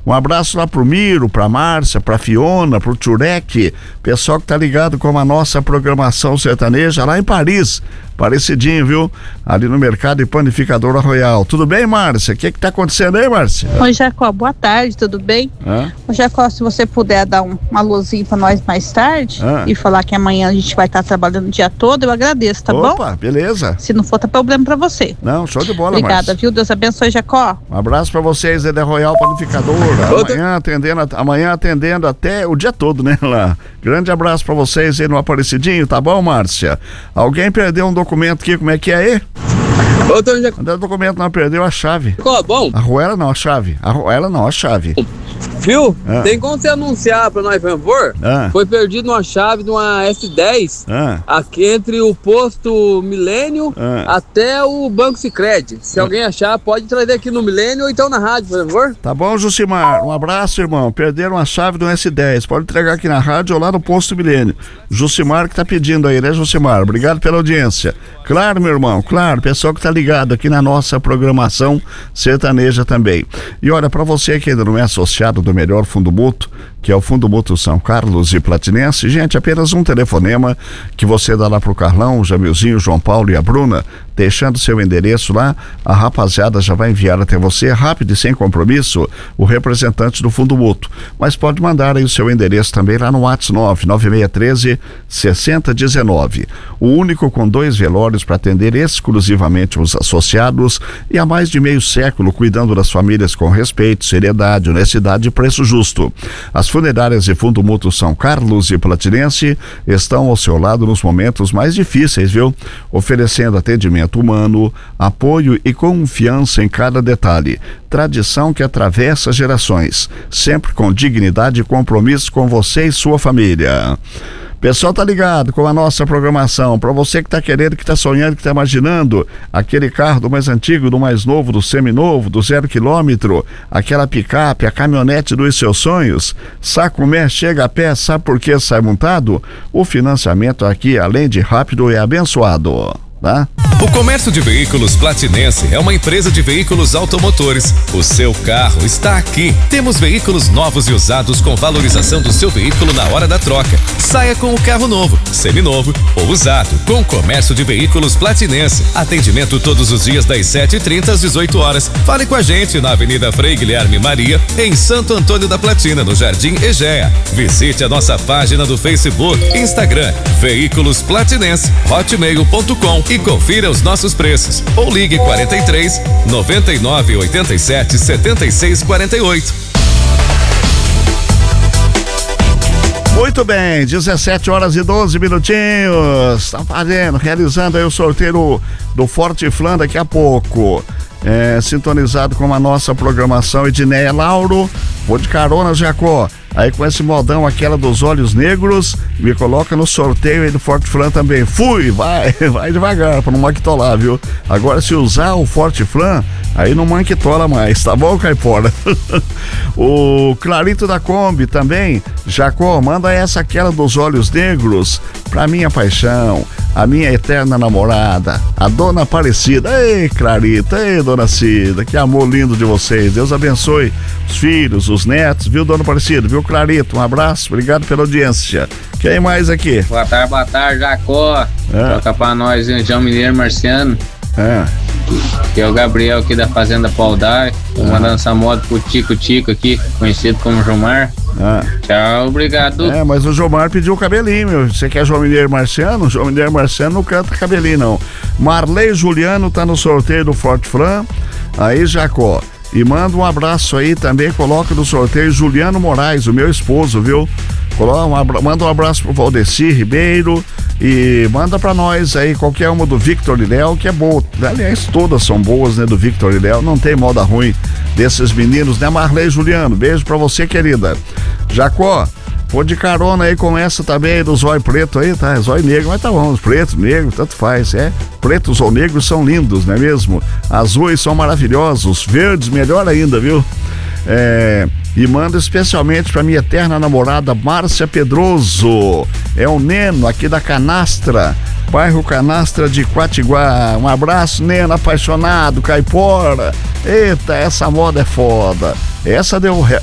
Um abraço lá pro Miro, pra Márcia, pra Fiona, pro Turek, pessoal que tá ligado com a nossa programação sertaneja lá em Paris, parecidinho, viu? Ali no Mercado e Panificadora Royal. Tudo bem, Márcia? O que tá acontecendo aí, Márcia? Oi, Jacó, boa tarde, tudo bem? Ô, Jacó, se você puder dar uma luzinha pra nós mais tarde e falar que amanhã a gente vai estar trabalhando o dia todo, eu agradeço, tá bom? Opa, beleza. Se não for, tá problema pra você. Não, show de bola, Obrigada, Márcia. viu? Deus abençoe, Jacó. Um abraço pra vocês, Zé Royal Panificadora. Amanhã atendendo até o dia todo, né, lá. Grande abraço pra vocês aí no Aparecidinho, tá bom, Márcia? Alguém perdeu um documento aqui, como é que é aí? O documento não perdeu a chave. Ficou bom? A arruela não, a chave. A arruela não, a chave. Viu? Tem como você anunciar pra nós, por favor? Foi perdido uma chave de uma S10 aqui entre o posto Milênio até o Banco Sicredi. Se alguém achar, pode trazer aqui no Milênio ou então na rádio, por favor. Tá bom, Jucimar. Um abraço, irmão. Perderam a chave do S10. Pode entregar aqui na rádio ou lá no posto Milênio. Jucimar que tá pedindo aí, né, Jucimar? Obrigado pela audiência. Claro, meu irmão, claro. Pessoal que tá ligado aqui na nossa programação sertaneja também. E olha, pra você que ainda não é associado do melhor fundo mútuo, que é o Fundo Mútuo São Carlos e Platinense, gente, apenas um telefonema que você dá lá pro Carlão, o Jamilzinho, o João Paulo e a Bruna, deixando seu endereço lá, a rapaziada já vai enviar até você, rápido e sem compromisso, o representante do Fundo Mútuo. Mas pode mandar aí o seu endereço também lá no WhatsApp 99613-6019. O único com 2 velórios para atender exclusivamente os associados e há mais de meio século cuidando das famílias com respeito, seriedade, honestidade e preço justo. As funerárias e Fundo Mútuo São Carlos e Platinense estão ao seu lado nos momentos mais difíceis, viu? Oferecendo atendimento humano, apoio e confiança em cada detalhe. Tradição que atravessa gerações, sempre com dignidade e compromisso com você e sua família. Pessoal tá ligado com a nossa programação. Para você que tá querendo, que tá sonhando, que tá imaginando aquele carro do mais antigo, do mais novo, do seminovo, do 0 quilômetro, aquela picape, a caminhonete dos seus sonhos, Sacomé chega a pé, sabe por que sai montado? O financiamento aqui, além de rápido, é abençoado. Tá? O Comércio de Veículos Platinense é uma empresa de veículos automotores. O seu carro está aqui. Temos veículos novos e usados com valorização do seu veículo na hora da troca. Saia com o carro novo, seminovo ou usado com o Comércio de Veículos Platinense. Atendimento todos os dias das 7h30 às 18 horas. Fale com a gente na Avenida Frei Guilherme Maria, em Santo Antônio da Platina, no Jardim Egea. Visite a nossa página do Facebook, Instagram, Veículos Platinense, hotmail.com e confira os nossos preços. Ou ligue 43 99 87 76 48. Muito bem, 17h12. Tá realizando aí o sorteio do Forte Flan daqui a pouco. Sintonizado com a nossa programação, Edneia Lauro, vou de carona, Jacó. Aí com esse modão, aquela dos olhos negros, me coloca no sorteio aí do Forte Flan também. Fui, vai devagar pra não manquitolar, viu? Agora se usar o Forte Flan, aí não manquitola mais, tá bom, Caipora? O Clarito da Kombi também, Jacó, manda aquela dos olhos negros pra minha paixão, a minha eterna namorada, a Dona Aparecida. Ei, Clarito, ei, Dona Cida, que amor lindo de vocês. Deus abençoe os filhos, os netos, viu, Dona Aparecida, viu, Clarito? Um abraço, obrigado pela audiência. Quem mais aqui? Boa tarde, Jacó. Toca pra nós, João Mineiro Marciano. Que é o Gabriel aqui da Fazenda Paudai. Tô mandando essa moto pro Tico aqui, conhecido como Jomar. Tchau, obrigado. Mas o Jomar pediu o cabelinho, meu. Você quer João Mineiro Marciano? João Mineiro Marciano não canta cabelinho, não. Marley Juliano tá no sorteio do Forte Flan. Aí, Jacó. E manda um abraço aí também, coloca no sorteio Juliano Moraes, o meu esposo, viu? Manda um abraço pro Valdeci Ribeiro e manda pra nós aí qualquer uma do Victor e Léo, que é boa. Aliás, todas são boas, né, do Victor e Léo, não tem moda ruim desses meninos, né, Marley Juliano? Beijo pra você, querida. Jacó, vou de carona aí com essa também do zóio preto aí, tá? Zóio negro, mas tá bom, preto, negro, tanto faz, pretos ou negros são lindos, não é mesmo? Azuis são maravilhosos, verdes melhor ainda, viu? E manda especialmente pra minha eterna namorada Márcia Pedroso, é o Neno aqui da Canastra, bairro Canastra de Quatiguá. Um abraço, Neno, apaixonado, Caipora. Eita, essa moda é foda. Essa deu